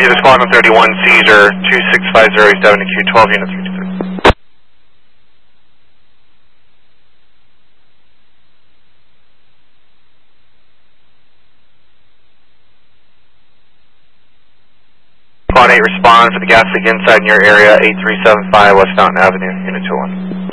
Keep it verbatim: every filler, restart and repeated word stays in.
Negative Squad one thirty-one, seizure two six five zero seven Q twelve, unit three two three. Squad eight responds to the gas leak inside in your area, eight three seven five West Mountain Avenue, unit two one.